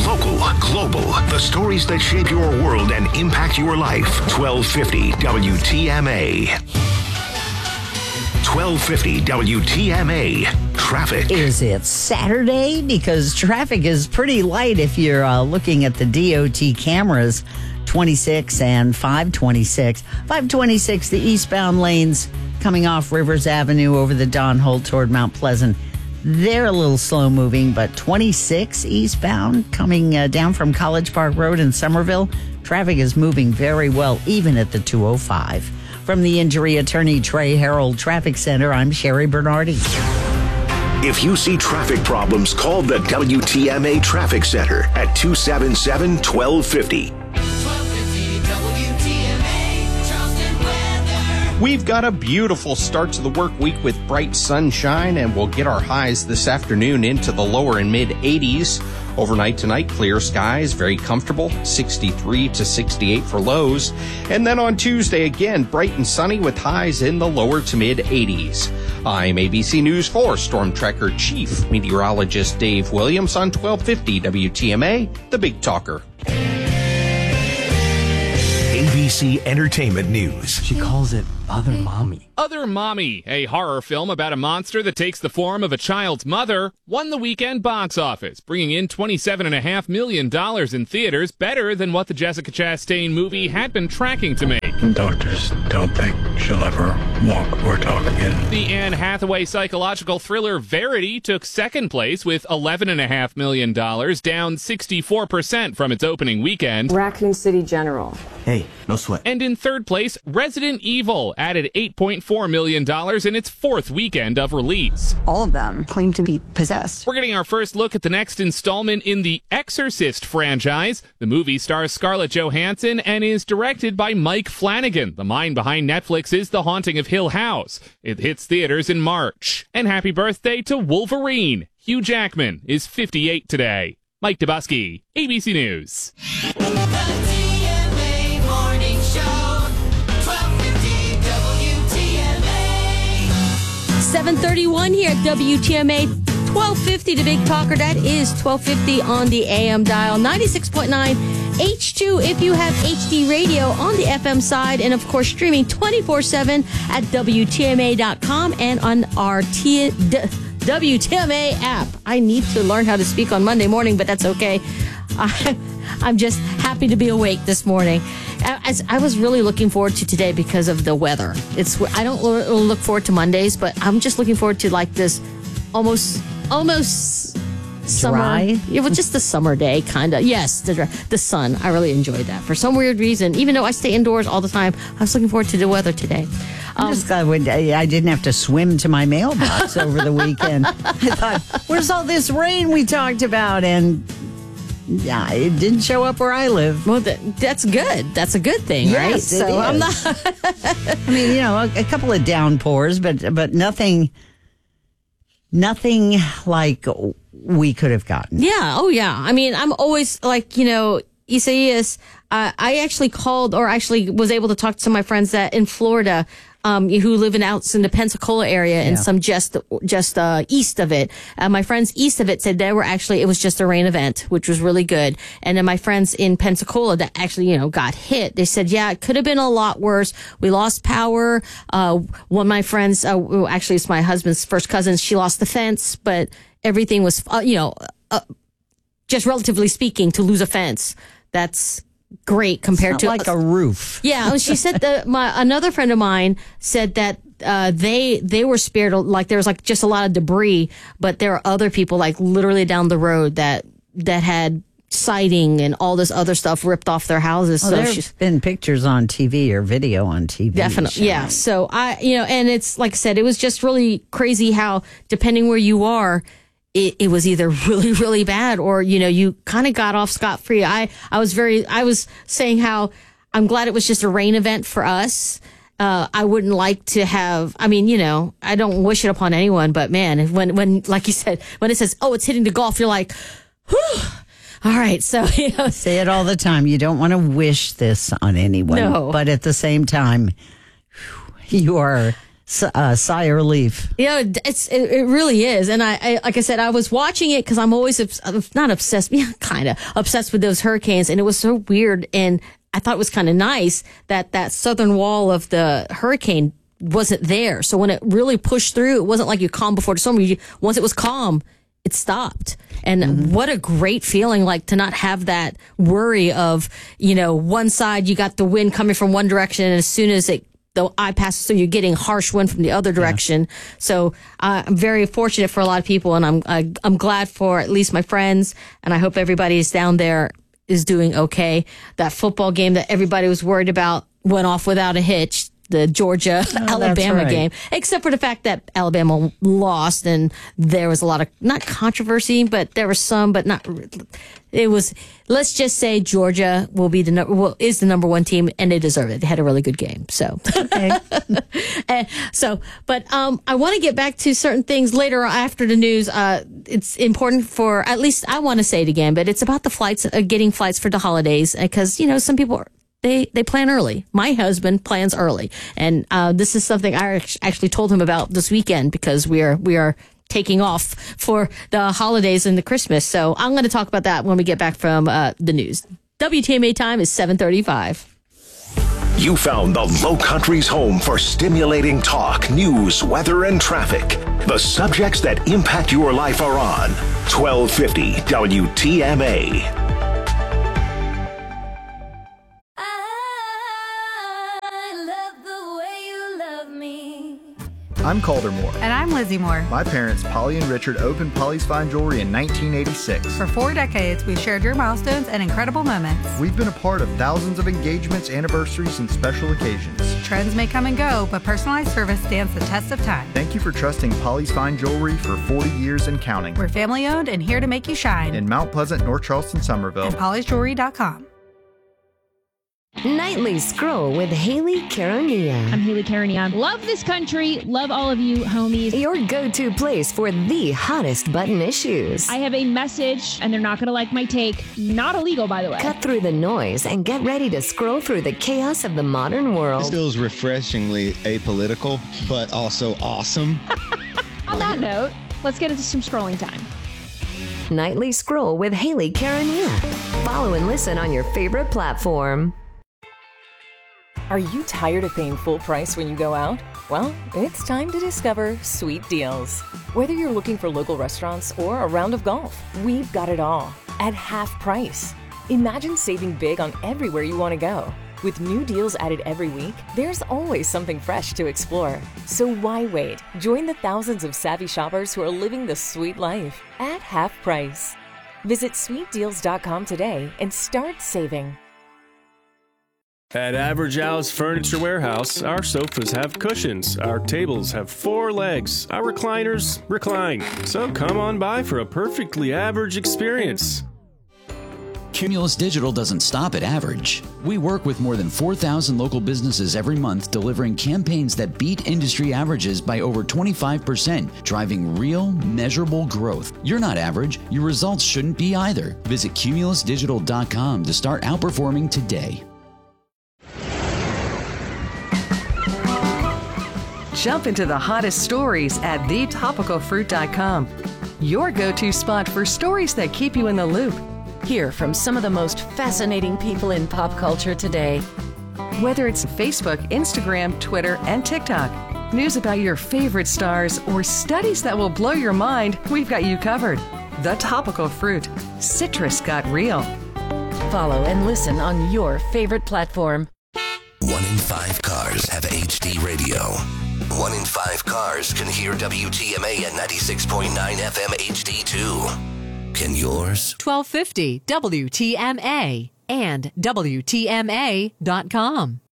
Local, global, the stories that shape your world and impact your life. 1250 WTMA. 1250 WTMA. Traffic. Is it Saturday? Because traffic is pretty light if you're looking at the DOT cameras. 26 and 526. 526, the eastbound lanes coming off Rivers Avenue over the Don Holt toward Mount Pleasant. They're a little slow moving, but 26 eastbound coming down from College Park Road in Somerville. Traffic is moving very well, even at the 205. From the injury attorney Trey Harold Traffic Center, I'm Sherry Bernardi. If you see traffic problems, call the WTMA Traffic Center at 277-1250. We've got a beautiful start to the work week with bright sunshine, and we'll get our highs this afternoon into the lower and mid 80s. Overnight tonight, clear skies, very comfortable, 63 to 68 for lows. And then on Tuesday, again, bright and sunny with highs in the lower to mid 80s. I'm ABC News 4 Storm Tracker Chief Meteorologist Dave Williams on 1250 WTMA, The Big Talker. ABC Entertainment News. She calls it Other Mommy. Other Mommy, a horror film about a monster that takes the form of a child's mother, won the weekend box office, bringing in $27.5 million in theaters, better than what the Jessica Chastain movie had been tracking to make. Doctors don't think she'll ever walk or talk again. The Anne Hathaway psychological thriller Verity took second place with $11.5 million, down 64% from its opening weekend. Raccoon City General. Hey, no sweat. And in third place, Resident Evil added $8.4 million in its fourth weekend of release. All of them claim to be possessed. We're getting our first look at the next installment in the Exorcist franchise. The movie stars Scarlett Johansson and is directed by Mike Flanagan, the mind behind Netflix's The Haunting of Hill House. It hits theaters in March. And happy birthday to Wolverine. Hugh Jackman is 58 today. Mike Dubusky, ABC News. 7:31 here at WTMA 1250, the Big Talker. That is 1250 on the AM dial, 96.9 H2 if you have HD radio on the FM side, and of course streaming 24/7 at WTMA.com and on our WTMA app. I need to learn how to speak on Monday morning, but that's okay. I'm just happy to be awake this morning. I was really looking forward to today because of the weather. I don't look forward to Mondays, but I'm just looking forward to like this almost summer. Dry? Yeah, well, just the summer day, kind of. Yes, the sun. I really enjoyed that for some weird reason. Even though I stay indoors all the time, I was looking forward to the weather today. I'm just glad I didn't have to swim to my mailbox over the weekend. I thought, where's all this rain we talked about? And yeah, it didn't show up where I live. Well, that's good. That's a good thing, right? Yes, it is. I'm not. I mean, a couple of downpours, but nothing like we could have gotten. Yeah. Oh, yeah. I mean, I'm always like, Isaias. I actually called, or actually was able to talk to some of my friends that in Florida, who live in the Pensacola area and some just east of it. My friends east of it said it was just a rain event, which was really good. And then my friends in Pensacola that actually, got hit, they said, yeah, it could have been a lot worse. We lost power. One of my friends, actually it's my husband's first cousin, she lost the fence, but everything was, just relatively speaking, to lose a fence, that's great compared to like a roof. Yeah, she said another friend of mine said that they were spared. Like there was like just a lot of debris, but there are other people like literally down the road that had siding and all this other stuff ripped off their houses. Well, there's been pictures on TV or video on TV. Definitely, yeah. So and it's like I said, it was just really crazy how depending where you are, it was either really, really bad or, you kind of got off scot-free. I was saying how I'm glad it was just a rain event for us. I wouldn't like to have, I don't wish it upon anyone, but man, when, like you said, when it says, oh, it's hitting the Gulf, you're like, whew. All right. So, say it all the time. You don't want to wish this on anyone. No. But at the same time, you are sigh of relief. Yeah, it really is. And I like I said, I was watching it because I'm always not obsessed, kind of obsessed with those hurricanes. And it was so weird. And I thought it was kind of nice that southern wall of the hurricane wasn't there. So when it really pushed through, it wasn't like you calm before the storm. Once it was calm, it stopped. And what a great feeling, like to not have that worry of, one side you got the wind coming from one direction, and as soon as the eye passes through, you're getting harsh wind from the other direction. Yeah. So I'm very fortunate for a lot of people, and I'm glad for at least my friends, and I hope everybody's down there is doing okay. That football game that everybody was worried about went off without a hitch. The Georgia-Alabama game, except for the fact that Alabama lost, and there was a lot of, not controversy, but there was some, but not, it was, let's just say Georgia is the number one team, and they deserve it. They had a really good game, so. Okay. But I want to get back to certain things later after the news. It's important for, at least I want to say it again, but it's about the flights, getting flights for the holidays, because, some people They plan early. My husband plans early. And this is something I actually told him about this weekend, because we are taking off for the holidays and the Christmas. So I'm going to talk about that when we get back from the news. WTMA time is 7:35. You found the Low Country's home for stimulating talk, news, weather, and traffic. The subjects that impact your life are on 1250 WTMA. I'm Calder Moore. And I'm Lizzie Moore. My parents, Polly and Richard, opened Polly's Fine Jewelry in 1986. For 4 decades, we've shared your milestones and incredible moments. We've been a part of thousands of engagements, anniversaries, and special occasions. Trends may come and go, but personalized service stands the test of time. Thank you for trusting Polly's Fine Jewelry for 40 years and counting. We're family-owned and here to make you shine. In Mount Pleasant, North Charleston, Somerville. And pollysjewelry.com. Nightly Scroll with Haley Caronia. I'm Haley Caronia. Love this country. Love all of you, homies. Your go-to place for the hottest button issues. I have a message, and they're not going to like my take. Not illegal, by the way. Cut through the noise and get ready to scroll through the chaos of the modern world. This feels refreshingly apolitical, but also awesome. On that note, let's get into some scrolling time. Nightly Scroll with Haley Caronia. Follow and listen on your favorite platform. Are you tired of paying full price when you go out? Well, it's time to discover Sweet Deals. Whether you're looking for local restaurants or a round of golf, we've got it all at half price. Imagine saving big on everywhere you want to go. With new deals added every week, there's always something fresh to explore. So why wait? Join the thousands of savvy shoppers who are living the sweet life at half price. Visit sweetdeals.com today and start saving. At Average Al's Furniture Warehouse, our sofas have cushions, our tables have 4 legs, our recliners recline. So come on by for a perfectly average experience. Cumulus Digital doesn't stop at average. We work with more than 4,000 local businesses every month, delivering campaigns that beat industry averages by over 25%, driving real, measurable growth. You're not average. Your results shouldn't be either. Visit cumulusdigital.com to start outperforming today. Jump into the hottest stories at thetopicalfruit.com. Your go-to spot for stories that keep you in the loop. Hear from some of the most fascinating people in pop culture today. Whether it's Facebook, Instagram, Twitter, and TikTok, news about your favorite stars, or studies that will blow your mind, we've got you covered. The Topical Fruit. Citrus got real. Follow and listen on your favorite platform. 1 in 5 cars have HD radio. 1 in 5 cars can hear WTMA at 96.9 FM HD2. Can yours? 1250 WTMA and WTMA.com.